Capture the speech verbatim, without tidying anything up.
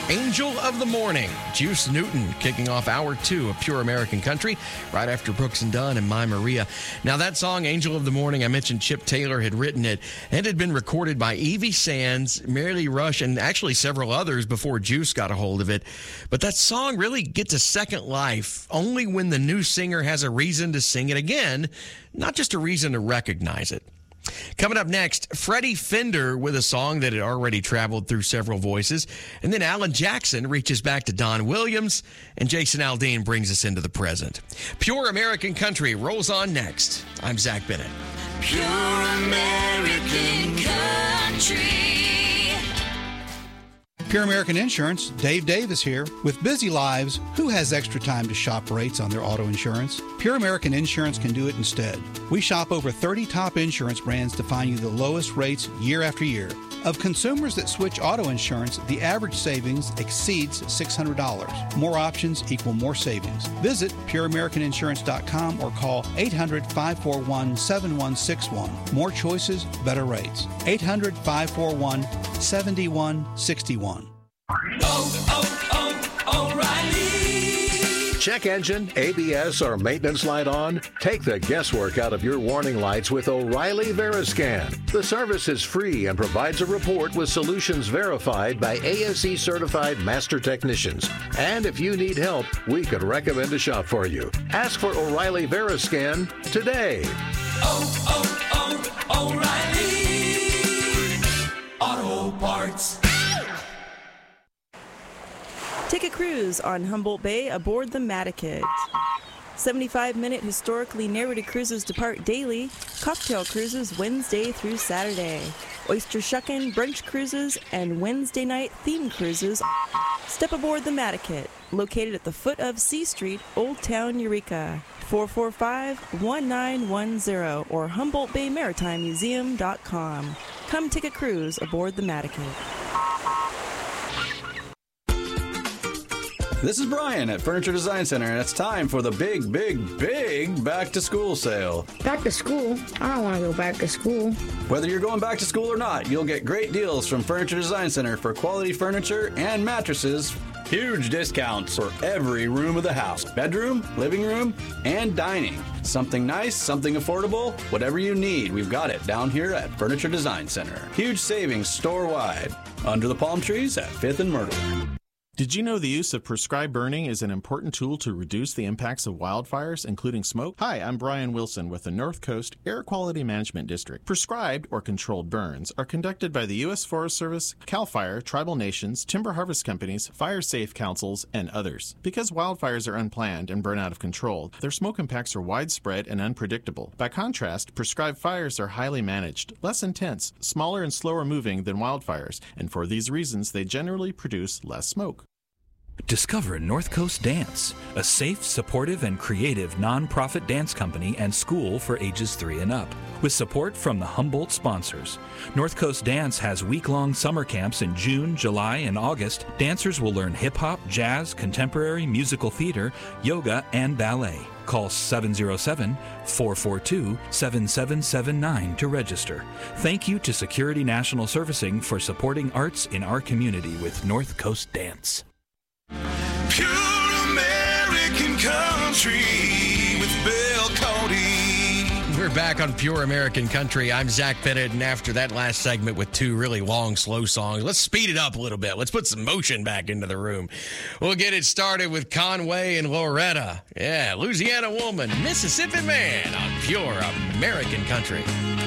Angel of the Morning, Juice Newton kicking off hour two of Pure American Country right after Brooks and Dunn and My Maria. Now that song, Angel of the Morning, I mentioned Chip Taylor had written it and had been recorded by Evie Sands, Mary Lee Rush, and actually several others before Juice got a hold of it. But that song really gets a second life only when the new singer has a reason to sing it again, not just a reason to recognize it. Coming up next, Freddie Fender with a song that had already traveled through several voices. And then Alan Jackson reaches back to Don Williams, and Jason Aldean brings us into the present. Pure American Country rolls on next. I'm Zach Bennett. Pure American Country. Pure American Insurance, Dave Davis here. With busy lives, who has extra time to shop rates on their auto insurance? Pure American Insurance can do it instead. We shop over thirty top insurance brands to find you the lowest rates year after year. Of consumers that switch auto insurance, the average savings exceeds six hundred dollars. More options equal more savings. Visit pure american insurance dot com or call eight hundred, five four one, seven one six one. More choices, better rates. eight hundred, five four one, seven one six one. Oh, oh, oh, O'Reilly. Check engine, A B S, or maintenance light on? Take the guesswork out of your warning lights with O'Reilly Veriscan. The service is free and provides a report with solutions verified by A S E certified master technicians. And if you need help, we could recommend a shop for you. Ask for O'Reilly Veriscan today. Oh, oh, oh, O'Reilly Auto Parts. Take a cruise on Humboldt Bay aboard the Mataket. seventy-five minute historically narrated cruises depart daily, cocktail cruises Wednesday through Saturday, oyster shuckin', brunch cruises, and Wednesday night theme cruises. Step aboard the Mataket, located at the foot of C Street, Old Town, Eureka. four four five, one nine one zero or Humboldt Bay Maritime Museum dot com. Come take a cruise aboard the Mataket. This is Brian at Furniture Design Center, and it's time for the big, big, big back-to-school sale. Back to school? I don't want to go back to school. Whether you're going back to school or not, you'll get great deals from Furniture Design Center for quality furniture and mattresses. Huge discounts for every room of the house. Bedroom, living room, and dining. Something nice, something affordable, whatever you need, we've got it down here at Furniture Design Center. Huge savings store-wide. Under the palm trees at fifth and Myrtle. Did you know the use of prescribed burning is an important tool to reduce the impacts of wildfires, including smoke? Hi, I'm Brian Wilson with the North Coast Air Quality Management District. Prescribed or controlled burns are conducted by the U S Forest Service, CAL FIRE, tribal nations, timber harvest companies, fire safe councils, and others. Because wildfires are unplanned and burn out of control, their smoke impacts are widespread and unpredictable. By contrast, prescribed fires are highly managed, less intense, smaller and slower moving than wildfires, and for these reasons they generally produce less smoke. Discover North Coast Dance, a safe, supportive, and creative nonprofit dance company and school for ages three and up. With support from the Humboldt sponsors, North Coast Dance has week-long summer camps in June, July, and August. Dancers will learn hip-hop, jazz, contemporary, musical theater, yoga, and ballet. Call seven oh seven, four four two, seven seven seven nine to register. Thank you to Security National Servicing for supporting arts in our community with North Coast Dance. Pure American Country with Bill Cody. We're back on Pure American Country. I'm Zach Bennett, and after that last segment with two really long, slow songs, let's speed it up a little bit. Let's put some motion back into the room. We'll get it started with Conway and Loretta. Yeah, Louisiana Woman, Mississippi Man on Pure American Country.